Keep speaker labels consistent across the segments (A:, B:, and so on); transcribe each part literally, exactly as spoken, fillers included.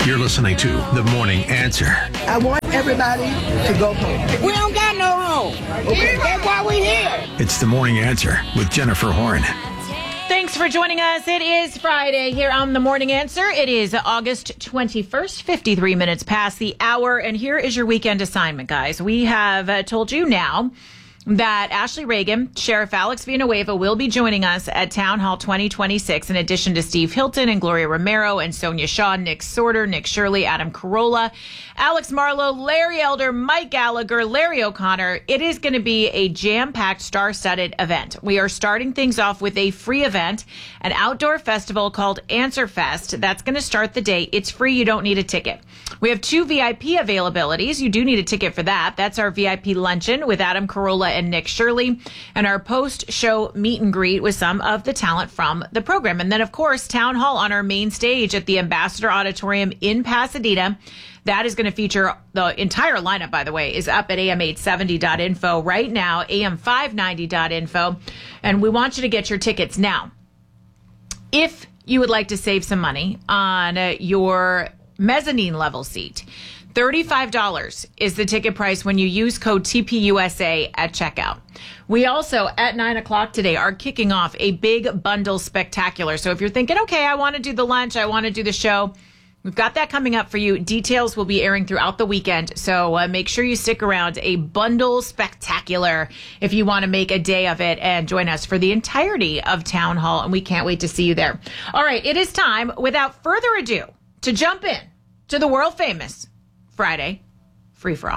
A: You're listening to The Morning Answer.
B: I want everybody to go home.
C: We don't got no home. That's why we're here.
A: It's The Morning Answer with Jennifer Horn.
D: Thanks for joining us. It is Friday here on The Morning Answer. It is August twenty-first, fifty-three minutes past the hour. And here is your weekend assignment, guys. We have uh, told you now that Ashley Reagan, Sheriff Alex Villanueva will be joining us at Town Hall twenty twenty-six, in addition to Steve Hilton and Gloria Romero and Sonia Shaw, Nick Sorter, Nick Shirley, Adam Carolla, Alex Marlowe, Larry Elder, Mike Gallagher, Larry O'Connor. It is going to be a jam-packed, star-studded event. We are starting things off with a free event, an outdoor festival called Answer Fest. That's going to start the day. It's free. You don't need a ticket. We have two V I P availabilities. You do need a ticket for that. That's our V I P luncheon with Adam Carolla and Nick Shirley, and our post-show meet and greet with some of the talent from the program. And then, of course, Town Hall on our main stage at the Ambassador Auditorium in Pasadena. That is going to feature the entire lineup, by the way, is up at A M eight seventy dot info right now, A M five ninety dot info. And we want you to get your tickets now. If you would like to save some money on uh, your mezzanine level seat, thirty-five dollars is the ticket price when you use code T P U S A at checkout. We also, at nine o'clock today, are kicking off a big bundle spectacular. So if you're thinking, okay, I want to do the lunch, I want to do the show, we've got that coming up for you. Details will be airing throughout the weekend. So uh, make sure you stick around. A bundle spectacular if you want to make a day of it and join us for the entirety of Town Hall. And we can't wait to see you there. All right, it is time, without further ado, to jump in to the world famous Friday Free For All.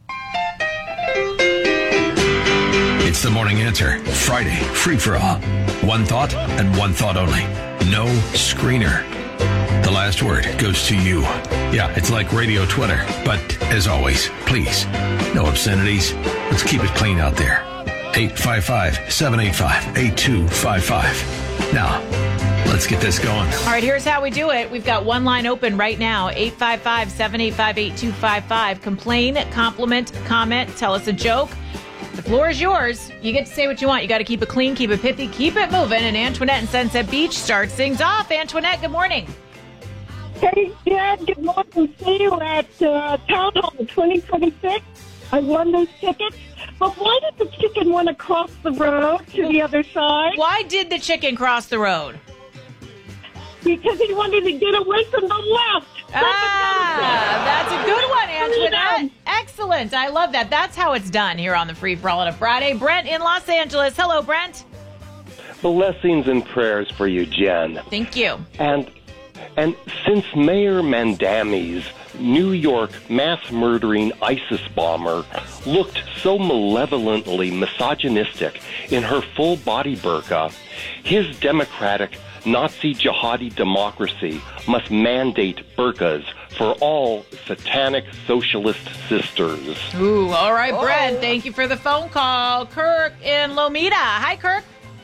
A: It's The Morning Answer, Friday Free For All. One thought and one thought only. No screener. The last word goes to you. Yeah, it's like radio Twitter. But as always, please, no obscenities. Let's keep it clean out there. eight five five, seven eight five, eight two five five. Now, let's get this going.
D: All right, here's how we do it. We've got one line open right now, eight five five, seven eight five, eight two five five. Complain, compliment, comment, tell us a joke. The floor is yours. You get to say what you want. You got to keep it clean, keep it pithy, keep it moving. And Antoinette in Sunset Beach starts things off. Antoinette, good morning.
E: Hey, Dad, good morning. See you at uh, Town Hall twenty twenty-six. I won those tickets. But why did the chicken want to cross the road to the other side?
D: Why did the chicken cross the road?
E: Because he wanted to get away from the left.
D: Ah, that's a good one, Antoinette. Excellent. I love that. That's how it's done here on the Free For All on a Friday. Brent in Los Angeles. Hello, Brent.
F: Blessings and prayers for you, Jen.
D: Thank you.
F: And and since Mayor Mandami's New York mass-murdering ISIS bomber looked so malevolently misogynistic in her full-body burqa, his democratic Nazi jihadi democracy must mandate burqas for all satanic socialist sisters.
D: Ooh, all right, oh. Brent, thank you for the phone call. Kirk in Lomita. Hi, Kirk.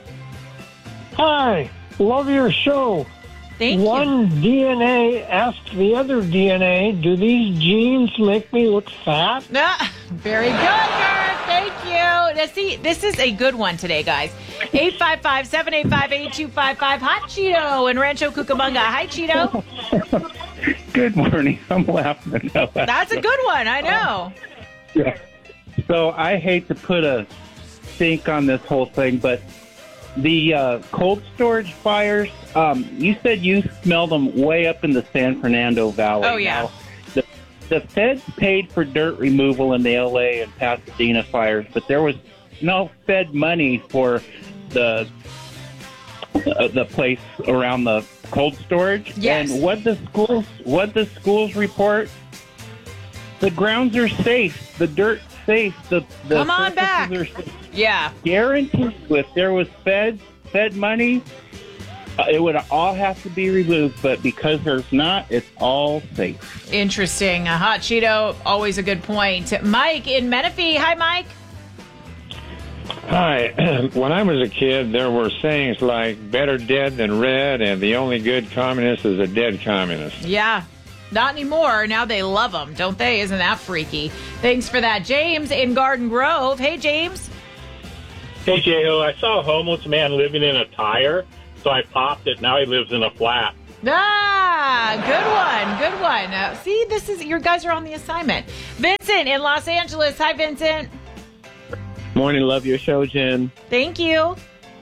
G: Hi, love your show.
D: Thank
G: One
D: you.
G: D N A asked the other D N A, do these genes make me look fat?
D: Ah, very good, Kirk. Thank you. Now, see, this is a good one today, guys. eight five five, seven eight five, eight two five five. Hot Cheeto in Rancho Cucamonga. Hi, Cheeto.
H: Good morning. I'm laughing at that.
D: That's a good one. I know.
H: Yeah. So I hate to put a stink on this whole thing, but the uh, cold storage fires, um, you said you smelled them way up in the San Fernando Valley.
D: Oh, yeah.
H: Now, the, the feds paid for dirt removal in the L A and Pasadena fires, but there was no Fed money for the uh, the place around the cold storage.
D: Yes.
H: And what the schools what the schools report, the grounds are safe, the dirt's safe, the, the
D: Come on back.
H: Are safe.
D: Yeah.
H: Guaranteed, if there was Fed Fed money, uh, it would all have to be removed. But because there's not, it's all safe.
D: Interesting. A Hot Cheeto, always a good point. Mike in Menifee. Hi, Mike.
I: Hi. When I was a kid, there were sayings like better dead than red, and the only good communist is a dead communist.
D: Yeah. Not anymore. Now they love them, don't they? Isn't that freaky? Thanks for that. James in Garden Grove. Hey, James.
J: Hey, J O, I saw a homeless man living in a tire, so I popped it. Now he lives in a flat.
D: Ah, good one. Good one. Uh, see, this is, your guys are on the assignment. Vincent in Los Angeles. Hi, Vincent.
J: Morning. Love your show, Jen.
D: Thank you.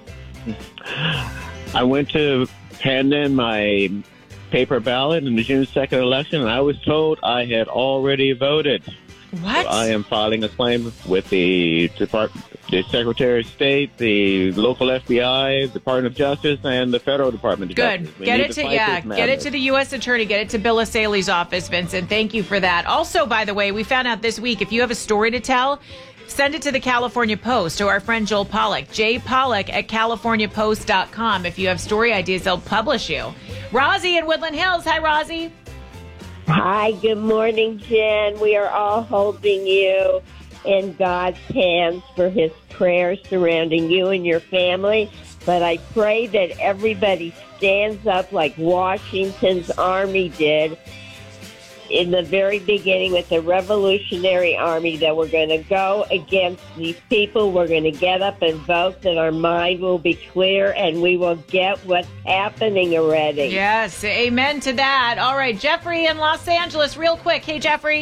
J: I went to hand in my paper ballot in the June second election, and I was told I had already voted.
D: What?
J: So I am filing a claim with the Department, the Secretary of State, the local F B I, Department of Justice, and the Federal Department of
D: Good.
J: Justice. We
D: Get
J: need
D: it to,
J: fight
D: yeah,
J: this
D: get it
J: madness.
D: to the U S Attorney. Get it to Bill Asaley's office, Vincent. Thank you for that. Also, by the way, we found out this week, if you have a story to tell, send it to the California Post to our friend Joel Pollack. J Pollack at california post dot com. If you have story ideas, they'll publish you. Rosie in Woodland Hills. Hi, Rosie.
K: Hi, good morning, Jen. We are all holding you in God's hands for his prayers surrounding you and your family. But I pray that everybody stands up like Washington's army did in the very beginning with the Revolutionary Army, that we're going to go against these people. We're going to get up and vote, that our mind will be clear and we will get what's happening already.
D: Yes, amen to that. All right, Jeffrey in Los Angeles, real quick. Hey, Jeffrey.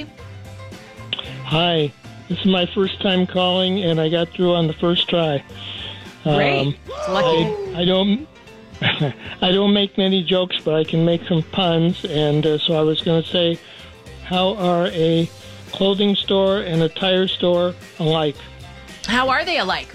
G: Hi. This is my first time calling, and I got through on the first try.
D: Great.
G: Um,
D: Lucky.
G: I, I don't... I don't make many jokes, but I can make some puns, and uh, so I was going to say, how are a clothing store and a tire store alike?
D: How are they alike?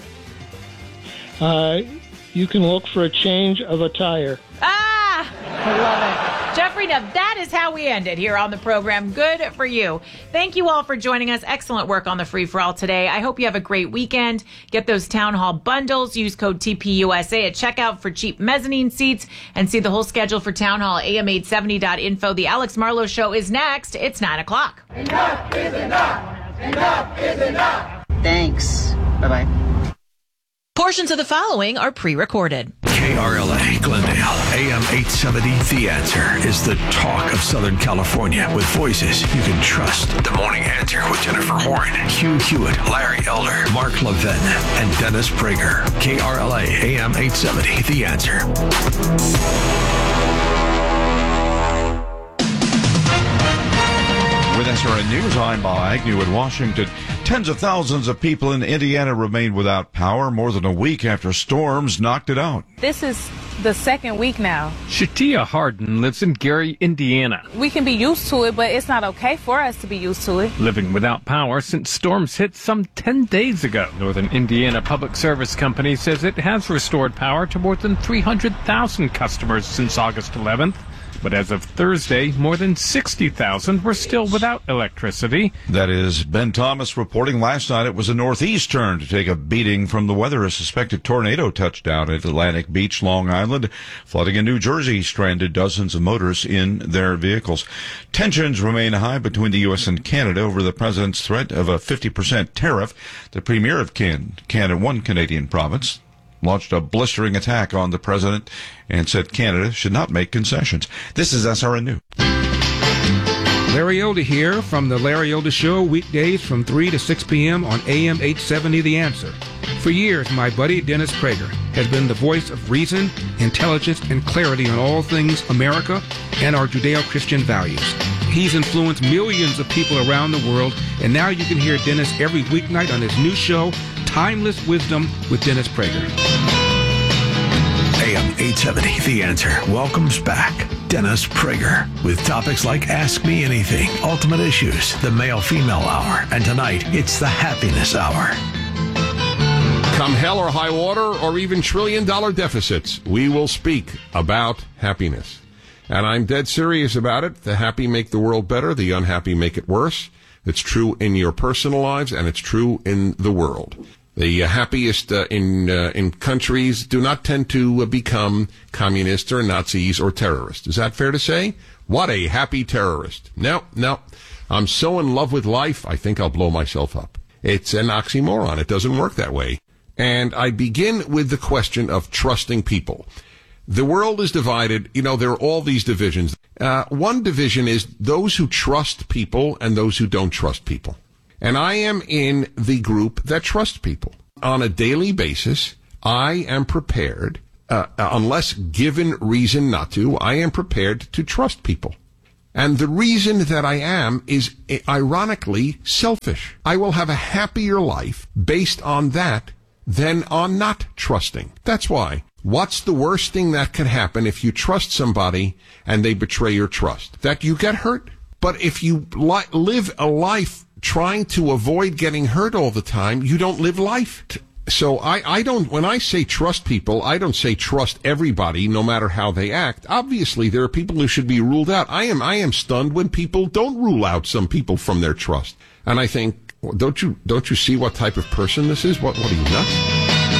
G: Uh, you can look for a change of a tire.
D: Ah, I love it. Jeffrey, now that is how we end it here on the program. Good for you. Thank you all for joining us. Excellent work on the Free For All today. I hope you have a great weekend. Get those town hall bundles. Use code T P U S A at checkout for cheap mezzanine seats, and see the whole schedule for Town Hall, A M eight seventy dot info. The Alex Marlowe Show is next. It's nine o'clock.
C: Enough is enough. Enough is enough.
L: Thanks. Bye-bye.
D: Portions of the following are pre-recorded.
A: K R L A Glendale, A M eight seventy. The Answer is the talk of Southern California, with voices you can trust. The Morning Answer with Jennifer Horn, Hugh Hewitt, Larry Elder, Mark Levin, and Dennis Prager. K R L A, A M eight seventy. The Answer.
M: With S R N News, I'm Bob Agnew in Washington. Tens of thousands of people in Indiana remain without power more than a week after storms knocked it out.
N: This is the second week now.
O: Shatia Harden lives in Gary, Indiana.
N: We can be used to it, but it's not okay for us to be used to it.
O: Living without power since storms hit some ten days ago. Northern Indiana Public Service Company says it has restored power to more than three hundred thousand customers since August eleventh. But as of Thursday, more than sixty thousand were still without electricity.
M: That is Ben Thomas reporting. Last night it was a northeast turn to take a beating from the weather. A suspected tornado touched down at Atlantic Beach, Long Island. Flooding in New Jersey stranded dozens of motorists in their vehicles. Tensions remain high between the U S and Canada over the president's threat of a fifty percent tariff. The premier of Can- Canada, one Canadian province, launched a blistering attack on the president and said Canada should not make concessions. This is S R N News.
P: Larry Elder here from The Larry Elder Show, weekdays from three to six p.m. on A M eight seventy The Answer. For years, my buddy Dennis Prager has been the voice of reason, intelligence, and clarity on all things America and our Judeo-Christian values. He's influenced millions of people around the world, and now you can hear Dennis every weeknight on his new show, Timeless Wisdom with Dennis Prager.
A: A M eight seventy, The Answer welcomes back Dennis Prager with topics like Ask Me Anything, Ultimate Issues, the Male-Female Hour, and tonight it's the Happiness Hour.
Q: Come hell or high water or even trillion-dollar deficits, we will speak about happiness. And I'm dead serious about it. The happy make the world better, the unhappy make it worse. It's true in your personal lives, and it's true in the world. The uh, happiest uh, in uh, in countries do not tend to uh, become communists or Nazis or terrorists. Is that fair to say? What a happy terrorist. No, no. I'm so in love with life, I think I'll blow myself up. It's an oxymoron. It doesn't work that way. And I begin with the question of trusting people. The world is divided. You know, there are all these divisions. Uh, one division is those who trust people and those who don't trust people. And I am in the group that trusts people. On a daily basis, I am prepared uh, unless given reason not to, I am prepared to trust people. And the reason that I am is, ironically, selfish. I will have a happier life based on that than on not trusting. That's why. What's the worst thing that could happen if you trust somebody and they betray your trust? That you get hurt? But if you li- live a life trying to avoid getting hurt all the time, you don't live life. So I, I don't, when I say trust people, I don't say trust everybody, no matter how they act. Obviously, there are people who should be ruled out. I am, I am stunned when people don't rule out some people from their trust. And I think, don't you, don't you see what type of person this is? What, what are you, nuts?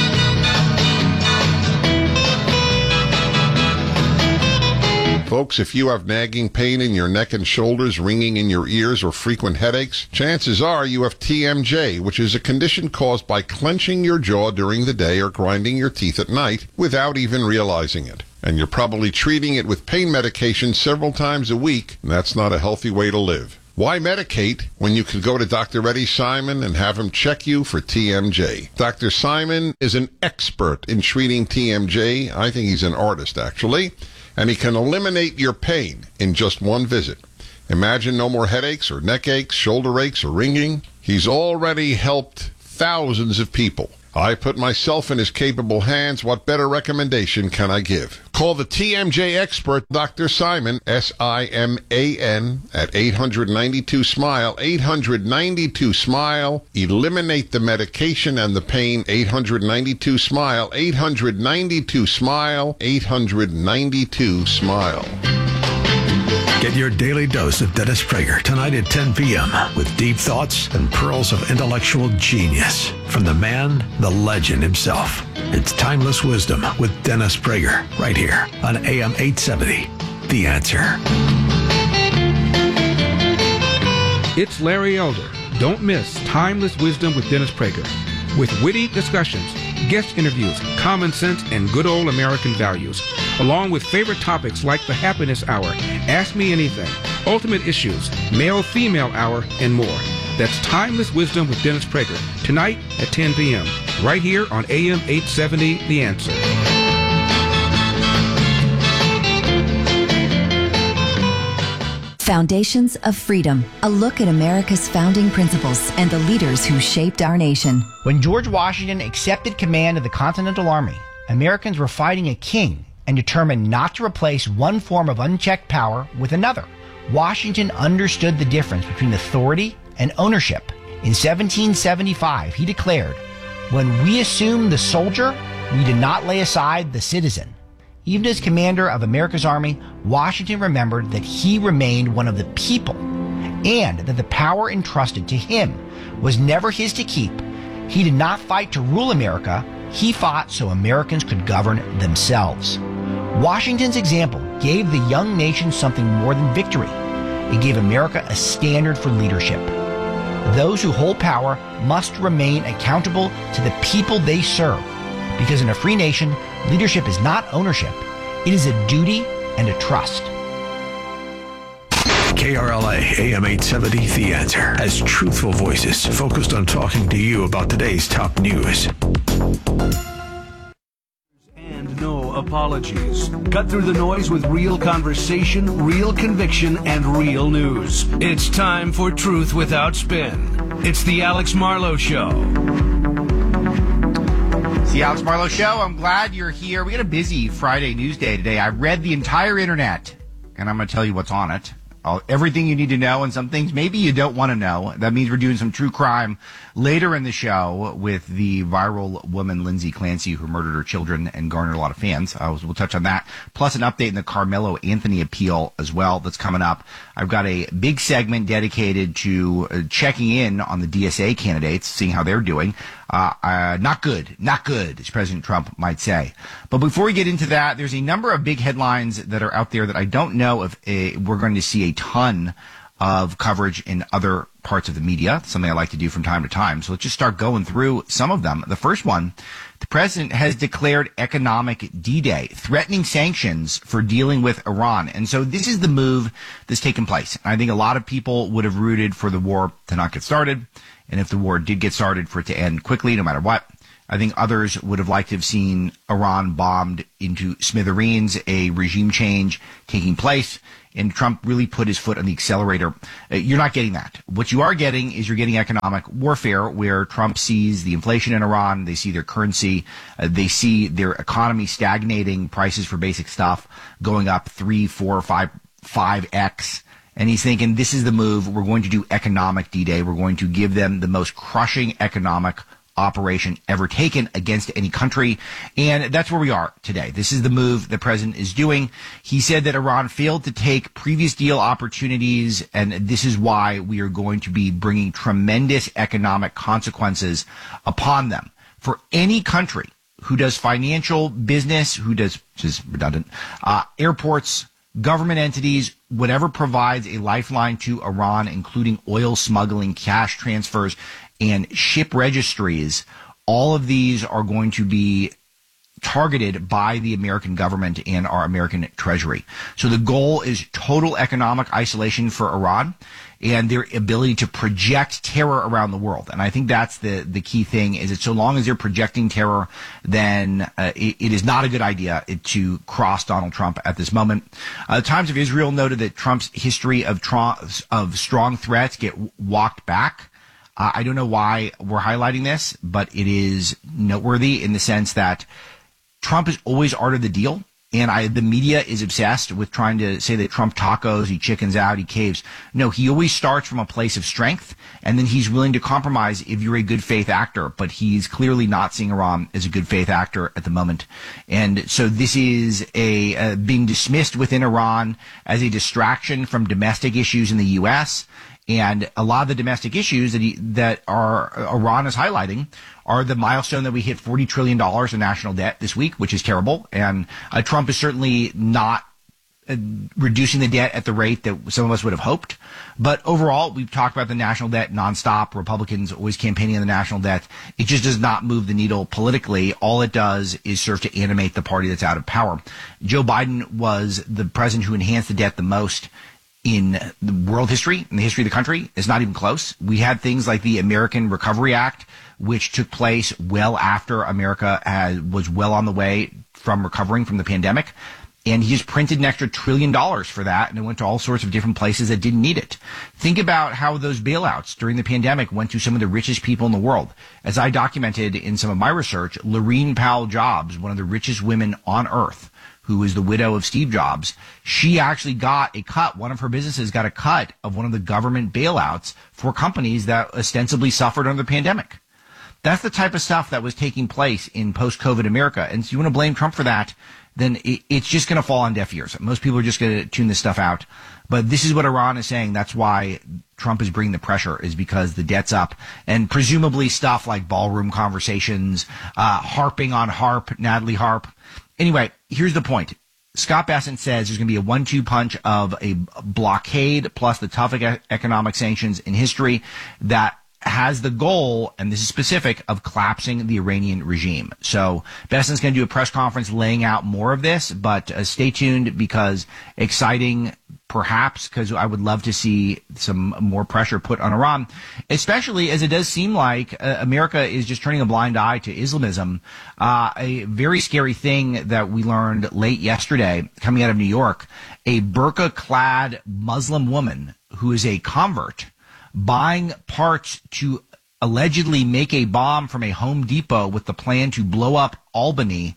Q: Folks, if you have nagging pain in your neck and shoulders, ringing in your ears, or frequent headaches, chances are you have T M J, which is a condition caused by clenching your jaw during the day or grinding your teeth at night without even realizing it. And you're probably treating it with pain medication several times a week, and that's not a healthy way to live. Why medicate when you can go to Doctor Eddie Simon and have him check you for T M J? Doctor Simon is an expert in treating T M J. I think he's an artist, actually. And he can eliminate your pain in just one visit. Imagine no more headaches or neck aches, shoulder aches, or ringing. He's already helped thousands of people. I put myself in his capable hands. What better recommendation can I give? Call the T M J expert, Doctor Simon, S I M A N, at eight hundred ninety-two SMILE, eight hundred ninety-two SMILE. Eliminate the medication and the pain, eight hundred ninety-two SMILE, eight hundred ninety-two SMILE, eight hundred ninety-two SMILE.
A: Get your daily dose of Dennis Prager tonight at ten p.m. with deep thoughts and pearls of intellectual genius from the man, the legend himself. It's Timeless Wisdom with Dennis Prager right here on A M eight seventy. The Answer.
P: It's Larry Elder. Don't miss Timeless Wisdom with Dennis Prager. With witty discussions, guest interviews, common sense, and good old American values, along with favorite topics like the Happiness Hour, Ask Me Anything, Ultimate Issues, Male-Female Hour, and more. That's Timeless Wisdom with Dennis Prager, tonight at ten p.m., right here on A M eight seventy, The Answer.
L: Foundations of Freedom, a look at America's founding principles and the leaders who shaped our nation.
R: When George Washington accepted command of the Continental Army, Americans were fighting a king and determined not to replace one form of unchecked power with another. Washington understood the difference between authority and ownership. In seventeen seventy-five, he declared, "When we assume the soldier, we did not lay aside the citizen." Even as commander of America's Army, Washington remembered that he remained one of the people and that the power entrusted to him was never his to keep. He did not fight to rule America. He fought so Americans could govern themselves. Washington's example gave the young nation something more than victory. It gave America a standard for leadership. Those who hold power must remain accountable to the people they serve, because in a free nation, leadership is not ownership. It is a duty and a trust.
A: K R L A A M eight seventy, The Answer, has truthful voices focused on talking to you about today's top news.
S: And no apologies. Cut through the noise with real conversation, real conviction, and real news. It's time for Truth Without Spin. It's the Alex Marlowe Show.
R: It's the Alex Marlowe Show. I'm glad you're here. We got a busy Friday news day today. I read the entire internet, and I'm going to tell you what's on it. Uh, everything you need to know, and some things maybe you don't want to know. That means we're doing some true crime later in the show with the viral woman Lindsay Clancy, who murdered her children and garnered a lot of fans. Uh, we'll touch on that. Plus an update in the Carmelo Anthony appeal as well that's coming up. I've got a big segment dedicated to uh, checking in on the D S A candidates, seeing how they're doing. Uh, uh, not good, not good, as President Trump might say. But before we get into that, there's a number of big headlines that are out there that I don't know if uh, we're going to see a ton of coverage in other parts of the media, something I like to do from time to time. So let's just start going through some of them. The first one, the president has declared economic D-Day, threatening sanctions for dealing with Iran. And so this is the move that's taken place. I think a lot of people would have rooted for the war to not get started. And if the war did get started, for it to end quickly, no matter what. I think others would have liked to have seen Iran bombed into smithereens, a regime change taking place, and Trump really put his foot on the accelerator. Uh, you're not getting that. What you are getting is you're getting economic warfare, where Trump sees the inflation in Iran, they see their currency, uh, they see their economy stagnating, prices for basic stuff going up three, four, five, five X. And he's thinking, this is the move. We're going to do economic D-Day. We're going to give them the most crushing economic operation ever taken against any country. And that's where we are today. This is the move the president is doing. He said that Iran failed to take previous deal opportunities, and this is why we are going to be bringing tremendous economic consequences upon them. For any country who does financial business, who does, which is redundant, uh, airports, government entities, whatever provides a lifeline to Iran, including oil smuggling, cash transfers, and ship registries, all of these are going to be targeted by the American government and our American Treasury. So the goal is total economic isolation for Iran and their ability to project terror around the world. And I think that's the, the key thing, is that so long as they're projecting terror, then uh, it, it is not a good idea to cross Donald Trump at this moment. Uh, the Times of Israel noted that Trump's history of, tra- of strong threats get walked back. Uh, I don't know why we're highlighting this, but it is noteworthy in the sense that Trump has always arted the deal, and I, the media is obsessed with trying to say that Trump tacos, he chickens out, he caves. No, he always starts from a place of strength, and then he's willing to compromise if you're a good faith actor, but he's clearly not seeing Iran as a good faith actor at the moment. And so this is a uh, being dismissed within Iran as a distraction from domestic issues in the U S, and a lot of the domestic issues that he, that are Iran is highlighting are the milestone that we hit forty trillion dollars in national debt this week, which is terrible. And uh, Trump is certainly not uh, reducing the debt at the rate that some of us would have hoped. But overall, we've talked about the national debt nonstop. Republicans always campaigning on the national debt. It just does not move the needle politically. All it does is serve to animate the party that's out of power. Joe Biden was the president who enhanced the debt the most in the world history, in the history of the country. It's not even close. We had things like the American Recovery Act, which took place well after America had, was well on the way from recovering from the pandemic. And he just printed an extra trillion dollars for that, and it went to all sorts of different places that didn't need it. Think about how those bailouts during the pandemic went to some of the richest people in the world. As I documented in some of my research, Laurene Powell Jobs, one of the richest women on earth, who is the widow of Steve Jobs, she actually got a cut. One of her businesses got a cut of one of the government bailouts for companies that ostensibly suffered under the pandemic. That's the type of stuff that was taking place in post-COVID America. And so you want to blame Trump for that, then it, it's just going to fall on deaf ears. Most people are just going to tune this stuff out. But this is what Iran is saying. That's why Trump is bringing the pressure, is because the debt's up. And presumably stuff like ballroom conversations, uh, harping on HARP, Natalie Harp. Anyway, here's the point. Scott Bessent says there's going to be a one two punch of a blockade plus the toughest economic sanctions in history that has the goal, and this is specific, of collapsing the Iranian regime. So Bessent's going to do a press conference laying out more of this, but uh, stay tuned, because exciting perhaps, because I would love to see some more pressure put on Iran, especially as it does seem like uh, America is just turning a blind eye to Islamism. Uh, a very scary thing that we learned late yesterday coming out of New York, a burqa-clad Muslim woman who is a convert buying parts to allegedly make a bomb from a Home Depot with the plan to blow up Albany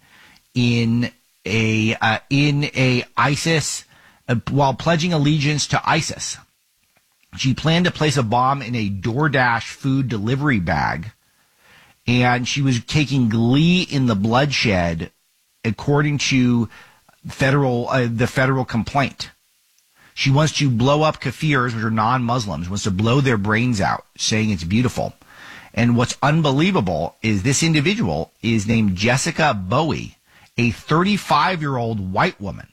R: in a uh, in a ISIS uh, while pledging allegiance to ISIS. She planned to place a bomb in a DoorDash food delivery bag, and she was taking glee in the bloodshed, according to federal uh, the federal complaint. She wants to blow up Kafirs, which are non-Muslims, wants to blow their brains out, saying it's beautiful. And what's unbelievable is this individual is named Jessica Bowie, a thirty-five-year-old white woman.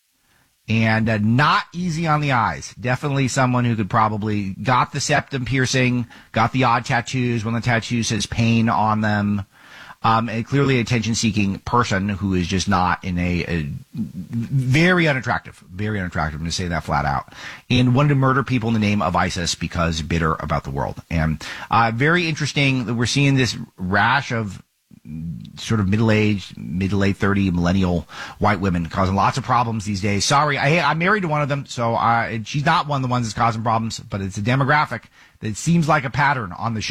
R: And uh, not easy on the eyes. Definitely someone who could probably got the septum piercing, got the odd tattoos. One of the tattoos says pain on them. Um, and clearly attention-seeking person who is just not in a, a very unattractive, very unattractive, I'm going to say that flat out, and wanted to murder people in the name of ISIS because bitter about the world. And uh, very interesting that we're seeing this rash of sort of middle-aged, mid to late thirty millennial white women causing lots of problems these days. Sorry, I, I'm married to one of them, so I, she's not one of the ones that's causing problems, but it's a demographic that seems like a pattern on the show.